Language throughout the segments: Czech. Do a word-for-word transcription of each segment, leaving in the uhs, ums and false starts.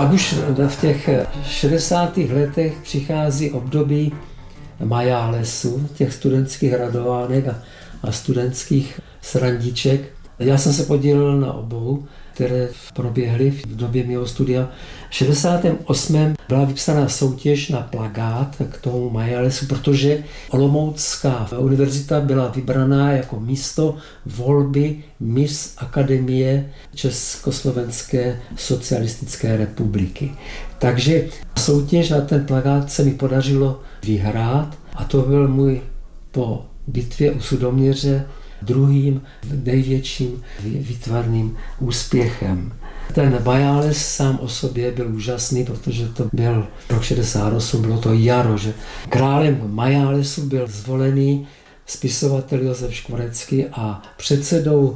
Pak už v těch šedesátých letech přichází období majálesu, těch studentských radovánek a, a studentských srandiček. Já jsem se podílel na obou, které proběhly v době mého studia. V šedesátém osmém byla vypsaná soutěž na plakát k tomu majálesu, protože Olomoucká univerzita byla vybraná jako místo volby Miss Akademie Československé socialistické republiky. Takže soutěž na ten plakát se mi podařilo vyhrát a to byl můj po bitvě u Sudoměře druhým největším výtvarným úspěchem. Ten majáles sám o sobě byl úžasný, protože to byl rok šedesát osm, bylo to jaro, že králem majálesu byl zvolený spisovatel Josef Škvorecký a předsedou,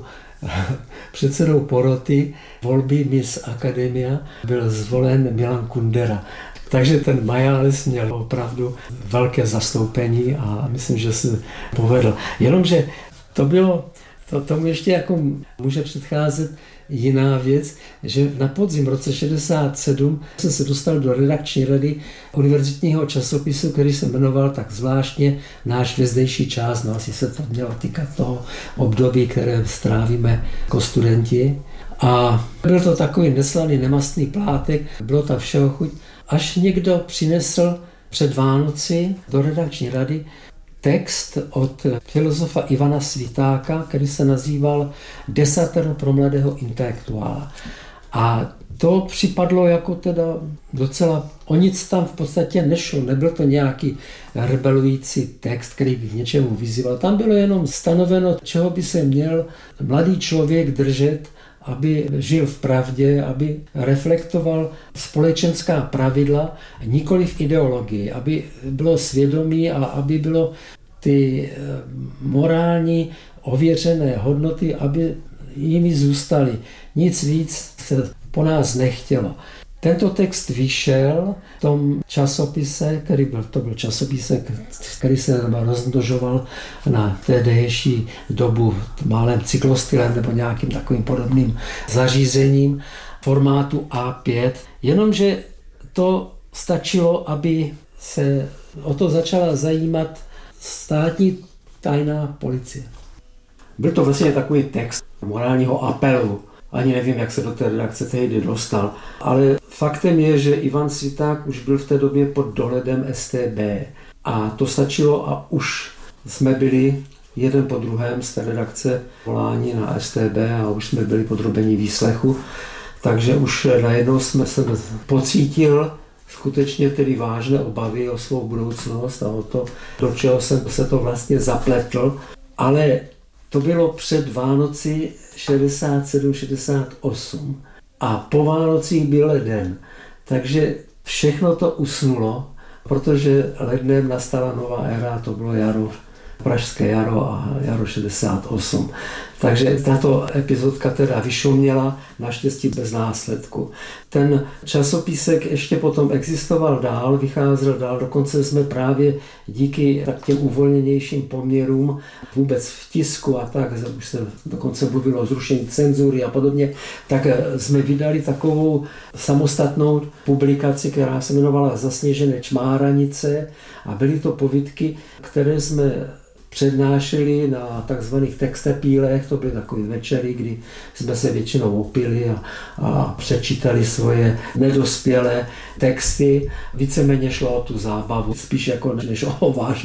předsedou poroty volby Miss Akademia byl zvolen Milan Kundera. Takže ten majáles měl opravdu velké zastoupení a myslím, že se povedl. Jenomže to bylo, to, tomu ještě jako může předcházet jiná věc, že na podzim v roce šedesát sedm jsem se dostal do redakční rady univerzitního časopisu, který se jmenoval tak zvláštně Náš vězdejší čas. No asi se to mělo týkat toho období, které strávíme jako studenti. A byl to takový neslaný, nemastný plátek, bylo tam všeho chuť, až někdo přinesl před Vánoci do redakční rady text od filozofa Ivana Svitáka, který se nazýval Desatero pro mladého intelektuála. A to připadlo jako teda docela, o nic tam v podstatě nešlo, nebyl to nějaký rebelující text, který by k něčemu vyzýval. Tam bylo jenom stanoveno, čeho by se měl mladý člověk držet, aby žil v pravdě, aby reflektoval společenská pravidla, nikoli v ideologii, aby bylo svědomí a aby bylo ty morální ověřené hodnoty, aby jimi zůstaly. Nic víc se po nás nechtělo. Tento text vyšel v tom časopise, který byl, to byl časopisek, který se rozmnožoval na tehdejší dobu málem cyklostylem nebo nějakým takovým podobným zařízením formátu á pět. Jenomže to stačilo, aby se o to začala zajímat státní tajná policie. Byl to vlastně takový text morálního apelu. Ani nevím, jak se do té redakce tehdy dostal. Ale faktem je, že Ivan Sviták už byl v té době pod dohledem es té bé. A to stačilo a už jsme byli jeden po druhém z té redakce voláni na es té bé a už jsme byli podrobeni výslechu. Takže už najednou jsme se pocítil skutečně tedy vážné obavy o svou budoucnost a o to, do čeho jsem se to vlastně zapletl. Ale to bylo před Vánoci šedesát sedm šedesát osm a po Vánocích byl leden. Takže všechno to usnulo, protože lednem nastala nová éra, to bylo jaro, pražské jaro a jaro šedesát osm. Takže tato epizodka teda vyšuměla, naštěstí bez následku. Ten časopisek ještě potom existoval dál, vycházel dál, dokonce jsme právě díky tak těm uvolněnějším poměrům vůbec v tisku a tak, už se dokonce mluvilo o zrušení cenzury a podobně, tak jsme vydali takovou samostatnou publikaci, která se jmenovala Zasněžené čmáranice a byly to povídky, které jsme přednášeli na takzvaných textepílech, to byly takové večery, kdy jsme se většinou opili a, a přečítali svoje nedospělé texty. Víceméně šlo o tu zábavu, spíš jako než o vážnost.